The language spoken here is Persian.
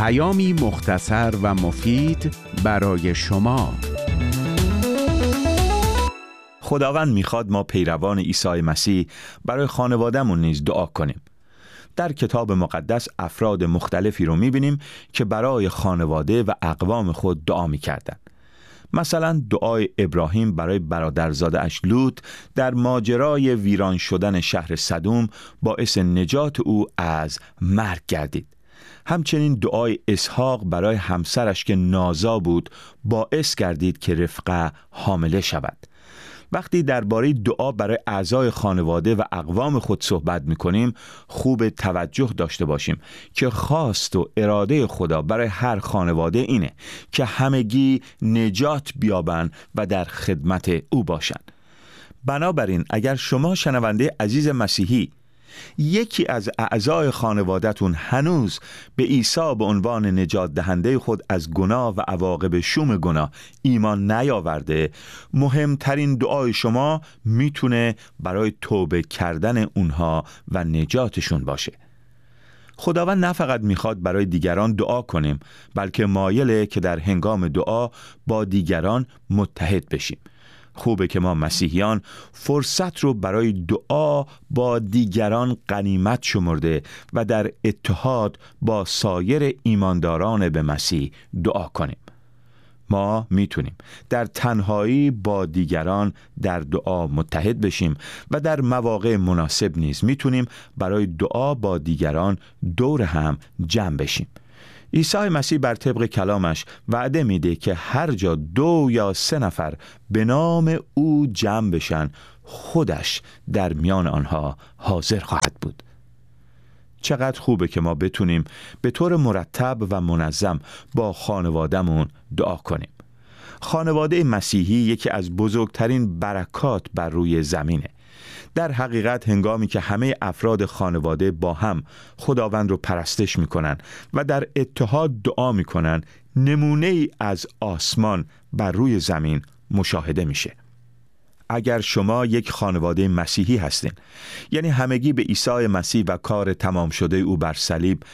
پیامی مختصر و مفید برای شما. خداوند میخواد ما پیروان عیسی مسیح برای خانواده‌مون نیز دعا کنیم. در کتاب مقدس افراد مختلفی رو میبینیم که برای خانواده و اقوام خود دعا میکردن. مثلا دعای ابراهیم برای برادرزاده اش لوط در ماجرای ویران شدن شهر سدوم باعث نجات او از مرگ گردید. همچنین دعای اسحاق برای همسرش که نازا بود باعث گردید که رفقه حامله شود. وقتی درباره دعا برای اعضای خانواده و اقوام خود صحبت می‌کنیم، خوب توجه داشته باشیم که خواست و اراده خدا برای هر خانواده اینه که همگی نجات بیابند و در خدمت او باشند. بنابراین اگر شما شنونده عزیز مسیحی یکی از اعضای خانواده‌تون هنوز به عیسی به عنوان نجات دهنده خود از گناه و عواقب شوم گناه ایمان نیاورده، مهمترین دعای شما میتونه برای توبه کردن اونها و نجاتشون باشه. خداوند نه فقط میخواد برای دیگران دعا کنیم، بلکه مایله که در هنگام دعا با دیگران متحد بشیم. خوبه که ما مسیحیان فرصت رو برای دعا با دیگران غنیمت شمرده و در اتحاد با سایر ایمانداران به مسیح دعا کنیم. ما میتونیم در تنهایی با دیگران در دعا متحد بشیم و در مواقع مناسب نیز میتونیم برای دعا با دیگران دور هم جمع بشیم. عیسی مسیح بر طبق کلامش وعده میده که هر جا 2 یا 3 نفر به نام او جمع بشن، خودش در میان آنها حاضر خواهد بود. چقدر خوبه که ما بتونیم به طور مرتب و منظم با خانواده‌مون دعا کنیم. خانواده مسیحی یکی از بزرگترین برکات بر روی زمینه. در حقیقت هنگامی که همه افراد خانواده با هم خداوند رو پرستش میکنن و در اتحاد دعا میکنن، نمونه ای از آسمان بر روی زمین مشاهده میشه. اگر شما یک خانواده مسیحی هستین، یعنی همگی به عیسی مسیح و کار تمام شده او بر صلیب